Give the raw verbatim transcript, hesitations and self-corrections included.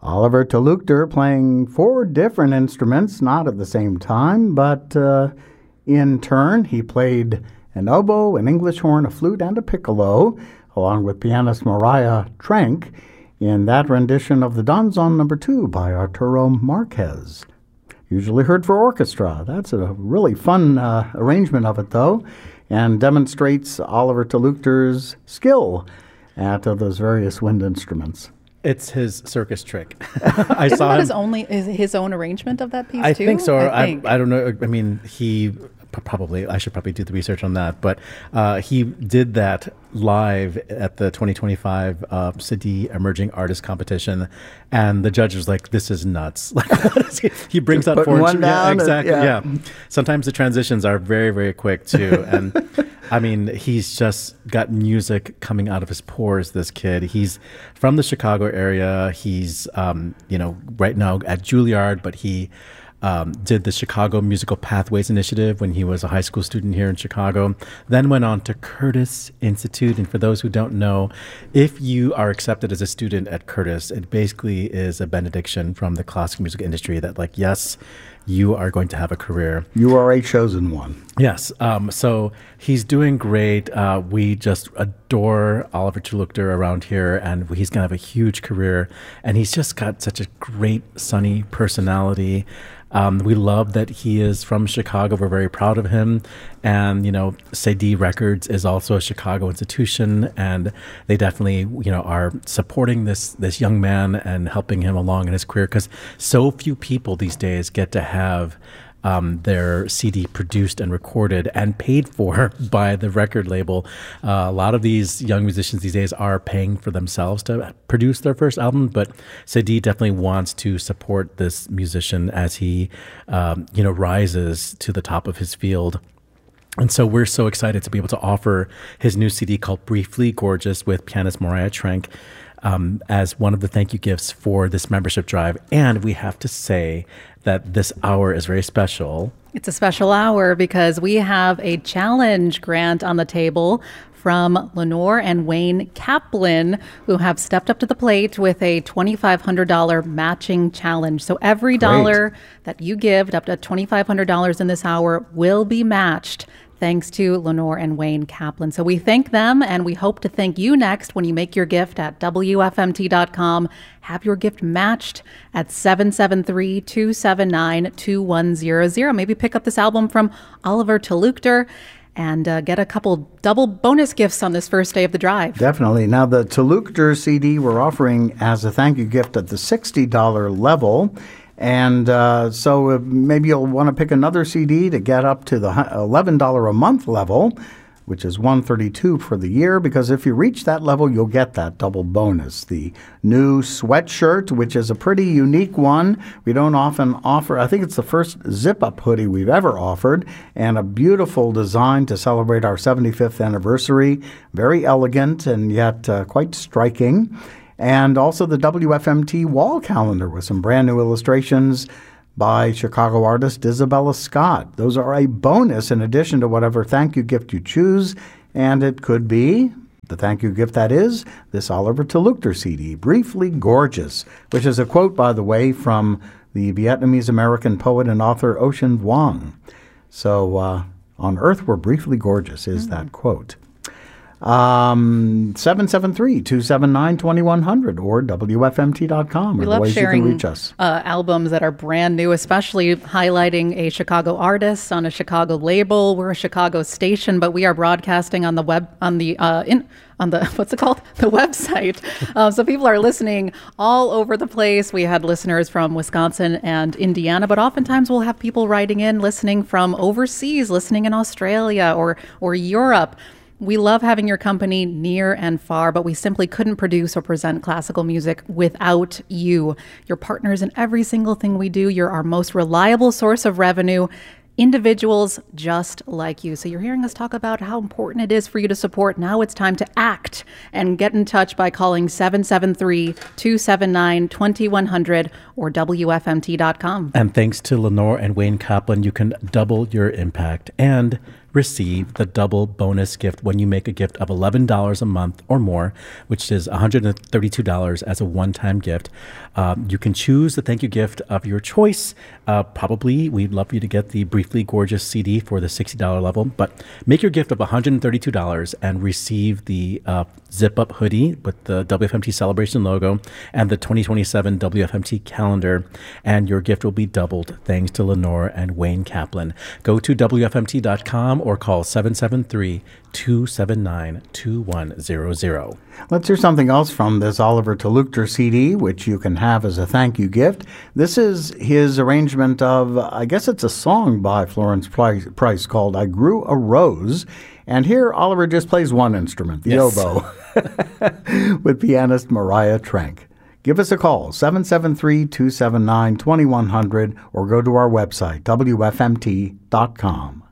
Oliver Talukder playing four different instruments, not at the same time, but uh, in turn. He played an oboe, an English horn, a flute, and a piccolo, along with pianist Mariah Trenk, in that rendition of the Danzón Number Two by Arturo Marquez. Usually heard for orchestra. That's a really fun uh, arrangement of it, though, and demonstrates Oliver Talukder's skill at uh, those various wind instruments. It's his circus trick. I Isn't saw that him. his only is his own arrangement of that piece I too? think so. I, I, think. I, I don't know. I mean, he p- probably. I should probably do the research on that. But uh, he did that live at the twenty twenty-five uh, City Emerging Artist Competition, and the judge was like, "This is nuts!" Like, what is he? He brings out putting four. one down yeah, and- exactly. yeah. Yeah. Sometimes the transitions are very, very quick too, and. I mean, he's just got music coming out of his pores, this kid. He's from the Chicago area. He's, um, you know, right now at Juilliard, but he um, did the Chicago Musical Pathways Initiative when he was a high school student here in Chicago. Then went on to Curtis Institute. And for those who don't know, if you are accepted as a student at Curtis, it basically is a benediction from the classical music industry that, like, yes, you are going to have a career. You are a chosen one. Yes. Um, so he's doing great. Uh, we just adore Oliver Talukder around here, and he's going to have a huge career. And he's just got such a great, sunny personality. Um, we love that he is from Chicago. We're very proud of him. And, you know, C D Records is also a Chicago institution, and they definitely, you know, are supporting this this young man and helping him along in his career, because so few people these days get to have Um, their C D produced and recorded and paid for by the record label. Uh, a lot of these young musicians these days are paying for themselves to produce their first album, but C D definitely wants to support this musician as he, um, you know, rises to the top of his field. And so we're so excited to be able to offer his new C D called Briefly Gorgeous with pianist Mariah Trenk um, as one of the thank you gifts for this membership drive. And we have to say that this hour is very special. It's a special hour because we have a challenge grant on the table from Lenore and Wayne Kaplan, who have stepped up to the plate with a twenty-five hundred dollars matching challenge. So every dollar that you give, up to twenty-five hundred dollars in this hour, will be matched thanks to Lenore and Wayne Kaplan. So we thank them, and we hope to thank you next when you make your gift at W F M T dot com. Have your gift matched at seven seven three, two seven nine, two one zero zero. Maybe pick up this album from Oliver Talukder and uh, get a couple double bonus gifts on this first day of the drive. Definitely. Now, the Talukder C D we're offering as a thank you gift at the sixty dollars level. And uh, so uh, maybe you'll want to pick another C D to get up to the eleven dollars a month level, which is one hundred thirty-two dollars for the year, because if you reach that level, you'll get that double bonus. The new sweatshirt, which is a pretty unique one. We don't often offer, I think it's the first zip-up hoodie we've ever offered, and a beautiful design to celebrate our seventy-fifth anniversary. Very elegant and yet uh, quite striking. And also the W F M T wall calendar with some brand new illustrations by Chicago artist Isabella Scott. Those are a bonus in addition to whatever thank you gift you choose. And it could be, the thank you gift that is, this Oliver Talukder C D, Briefly Gorgeous, which is a quote, by the way, from the Vietnamese-American poet and author Ocean Vuong. So, uh, on earth we're briefly gorgeous is mm-hmm. that quote. Um, seven seven three, two seven nine, two one zero zero or W F M T dot com We are the love ways sharing you can reach us. Uh, albums that are brand new, especially highlighting a Chicago artist on a Chicago label. We're a Chicago station, but we are broadcasting on the web, on the, uh, in, on the, what's it called? The website. Uh, so people are listening all over the place. We had listeners from Wisconsin and Indiana, but oftentimes we'll have people writing in, listening from overseas, listening in Australia or, or Europe. We love having your company near and far, but we simply couldn't produce or present classical music without you. You're partners in every single thing we do. You're our most reliable source of revenue. Individuals just like you. So you're hearing us talk about how important it is for you to support. Now it's time to act and get in touch by calling seven seven three, two seven nine, two one zero zero or W F M T dot com. And thanks to Lenore and Wayne Kaplan, you can double your impact and receive the double bonus gift when you make a gift of eleven dollars a month or more, which is one hundred thirty-two dollars as a one-time gift. Um, you can choose the thank you gift of your choice. Uh, probably, we'd love you to get the Briefly Gorgeous C D for the sixty dollars level, but make your gift of one hundred thirty-two dollars and receive the uh, zip-up hoodie with the W F M T Celebration logo and the twenty twenty-seven W F M T calendar, and your gift will be doubled thanks to Lenore and Wayne Kaplan. Go to W F M T dot com or call seven seven three, two seven nine, two one zero zero. Let's hear something else from this Oliver Talukder C D, which you can have as a thank you gift. This is his arrangement of, I guess it's a song by Florence Price, Price called I Grew a Rose. And here Oliver just plays one instrument, the Yes. oboe, with pianist Mariah Trenk. Give us a call, seven seven three, two seven nine, two one zero zero, or go to our website, W F M T dot com.